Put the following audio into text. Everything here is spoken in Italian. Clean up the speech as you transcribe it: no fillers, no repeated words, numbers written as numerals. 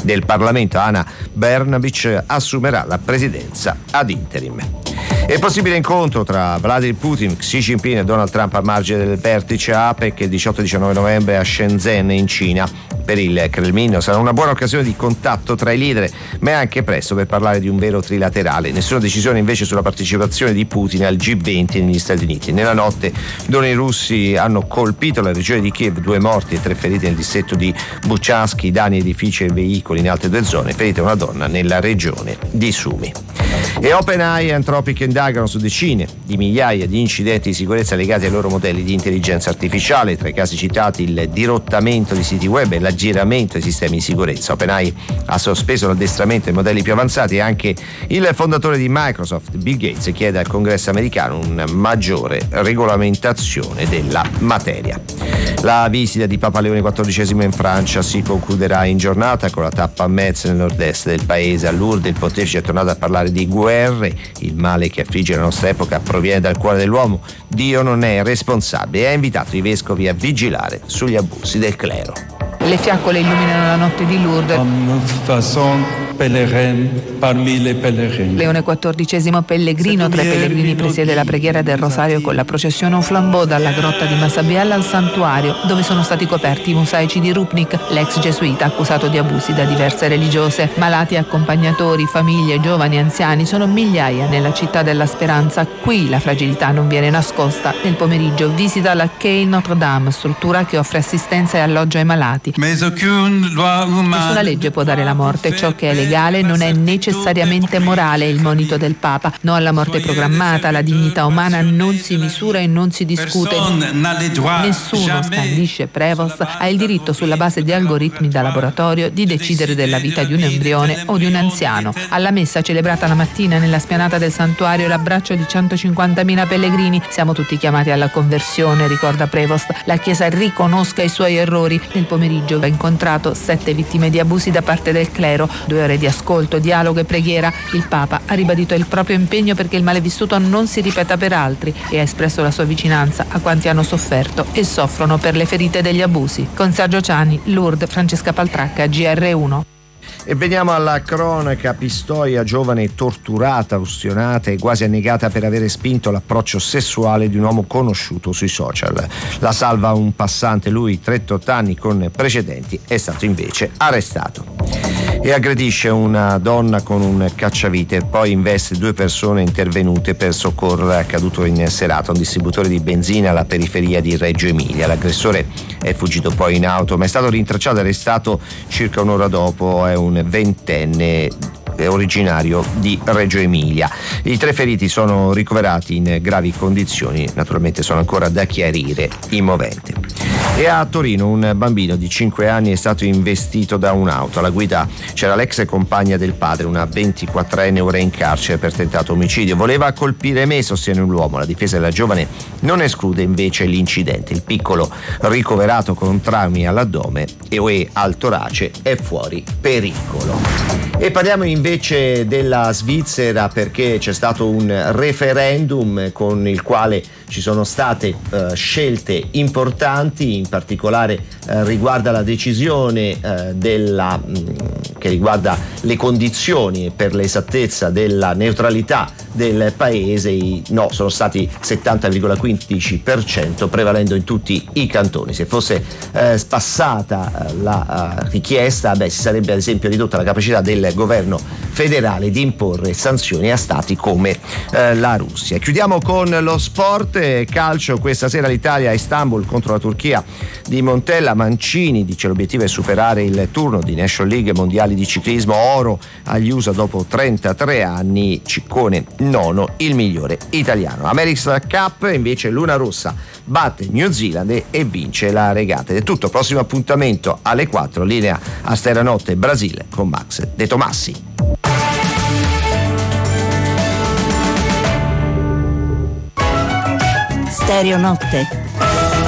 del Parlamento, Ana Brnabić, assumerà la presidenza ad interim. È possibile incontro tra Vladimir Putin, Xi Jinping e Donald Trump a margine del vertice APEC il 18-19 novembre a Shenzhen in Cina. Per il Cremlino sarà una buona occasione di contatto tra i leader, ma è anche presto per parlare di un vero trilaterale. Nessuna decisione invece sulla partecipazione di Putin al G20 negli Stati Uniti. Nella notte droni russi hanno colpito la regione di Kiev, 2 morti e 3 feriti nel distretto di Buchansk, danni a edifici e veicoli in altre 2 zone, ferita una donna nella regione di Sumy. E OpenAI e Anthropic indagano su decine di migliaia di incidenti di sicurezza legati ai loro modelli di intelligenza artificiale. Tra i casi citati il dirottamento di siti web e l'aggiramento dei sistemi di sicurezza. OpenAI ha sospeso l'addestramento dei modelli più avanzati e anche il fondatore di Microsoft, Bill Gates, chiede al Congresso americano una maggiore regolamentazione della materia. La visita di Papa Leone XIV in Francia si concluderà in giornata con la tappa a Metz nel nord-est del paese. A Lourdes il pontefice è tornato a parlare di guerre. Il male che affligge la nostra epoca proviene dal cuore dell'uomo. Dio non è responsabile e ha invitato i vescovi a vigilare sugli abusi del clero. Le fiaccole illuminano la notte di Lourdes. Leone XIV pellegrino, tra i pellegrini presiede la preghiera del rosario con la processione au flambeau dalla grotta di Massabielle al santuario, dove sono stati coperti i mosaici di Rupnik, l'ex gesuita accusato di abusi da diverse religiose. Malati, accompagnatori, famiglie, giovani, anziani sono migliaia nella città della speranza. Qui la fragilità non viene nascosta. Nel pomeriggio visita la Quai Notre-Dame, struttura che offre assistenza e alloggio ai malati. Nessuna legge può dare la morte, ciò che è legale non è necessariamente morale, il monito del Papa. No alla morte programmata, la dignità umana non si misura e non si discute. Nessuno, scandisce Prevost, ha il diritto sulla base di algoritmi da laboratorio di decidere della vita di un embrione o di un anziano. Alla messa celebrata la mattina nella spianata del santuario l'abbraccio di 150.000 pellegrini. Siamo tutti chiamati alla conversione, ricorda Prevost. La Chiesa riconosca i suoi errori. Nel pomeriggio ha incontrato 7 vittime di abusi da parte del clero, 2 ore di ascolto, dialogo e preghiera. Il Papa ha ribadito il proprio impegno perché il male vissuto non si ripeta per altri e ha espresso la sua vicinanza a quanti hanno sofferto e soffrono per le ferite degli abusi. Con Sergio Ciani, Lourdes, Francesca Paltracca, GR1. E veniamo alla cronaca. Pistoia, giovane torturata, ustionata e quasi annegata per avere spinto l'approccio sessuale di un uomo conosciuto sui social. La salva un passante, lui 38 anni con precedenti, è stato invece arrestato. E aggredisce una donna con un cacciavite, poi investe 2 persone intervenute per soccorrere accaduto in serata, un distributore di benzina alla periferia di Reggio Emilia. L'aggressore è fuggito poi in auto, ma è stato rintracciato e arrestato circa un'ora dopo. È un 20enne originario di Reggio Emilia. I 3 feriti sono ricoverati in gravi condizioni, naturalmente sono ancora da chiarire i moventi. E a Torino un bambino di 5 anni è stato investito da un'auto. Alla guida c'era l'ex compagna del padre, una 24enne ora in carcere per tentato omicidio. Voleva colpire me, sostiene un uomo. La difesa della giovane non esclude invece l'incidente. Il piccolo, ricoverato con traumi all'addome e al torace, è fuori pericolo. E parliamo invece della Svizzera, perché c'è stato un referendum con il quale ci sono state scelte importanti, in particolare riguarda la decisione che riguarda le condizioni per l'esattezza della neutralità del paese. I no sono stati 70,15%, prevalendo in tutti i cantoni. Se fosse passata la richiesta, si sarebbe ad esempio ridotta la capacità del governo federale di imporre sanzioni a stati come la Russia. Chiudiamo con lo sport calcio. Questa sera l'Italia a Istanbul contro la Turchia di Montella. Mancini dice l'obiettivo è superare il turno di National League mondiali di ciclismo, oro agli USA dopo 33 anni. Ciccone nono, il migliore italiano. America's Cup invece Luna Rossa batte New Zealand e vince la regata. Ed è tutto, prossimo appuntamento alle 4, linea a Steranotte Brasile con Max De Tomassi. Stereo Notte